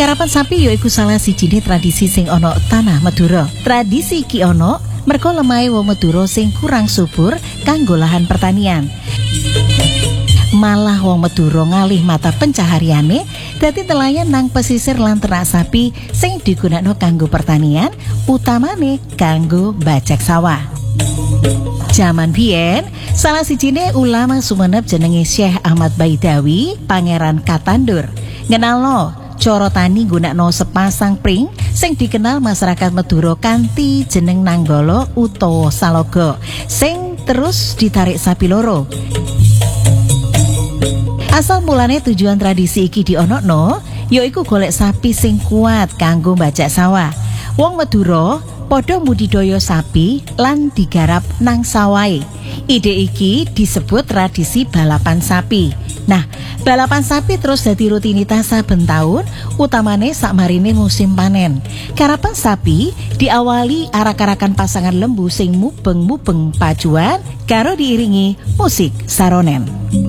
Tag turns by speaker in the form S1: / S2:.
S1: Karapan sapi yaiku salah sijine tradisi sing ana tanah Madura. Tradisi iki ana merga lemahe wong Madura sing kurang subur kanggo lahan pertanian. Malah wong Madura ngalih mata pencahariane dadi nelayan nang pesisir lan ternak sapi sing digunakno kanggo pertanian, utamane kanggo bajak sawah. Jaman biyen, salah sijine ulama Sumenep jenenge Syekh Ahmad Baidawi, Pangeran Katandur, ngenalno cara tani nggunakno sepasang pring sing dikenal masyarakat Madura kanthi jeneng Nanggala utawa Saloga, sing terus ditarik sapi loro. Asal mulane tujuan tradisi iki dionokno yaiku golek sapi sing kuat kanggo bajak sawah. Wong Madura padha mbudidaya sapi lan digarap nang sawahe. Ide iki disebut tradisi balapan sapi. Nah, balapan sapi terus dadi rutinitas saben taun, utamane sakmarine musim panen. Karapan sapi diawali arak-arakan pasangan lembu sing mubeng-mubeng pacuan karo diiringi musik saronen.